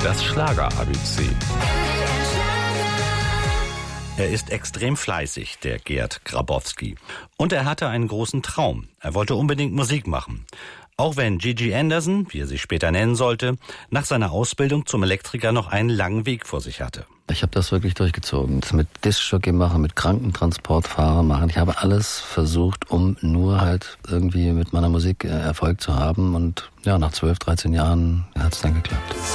Das Schlager-ABC. Er ist extrem fleißig, der Gerd Grabowski. Und er hatte einen großen Traum. Er wollte unbedingt Musik machen. Auch wenn Gigi Anderson, wie er sich später nennen sollte, nach seiner Ausbildung zum Elektriker noch einen langen Weg vor sich hatte. Ich habe das wirklich durchgezogen. Das mit Diskjockey machen, mit Krankentransportfahrer machen. Ich habe alles versucht, um nur halt irgendwie mit meiner Musik Erfolg zu haben. Und ja, nach 12, 13 Jahren hat es dann geklappt.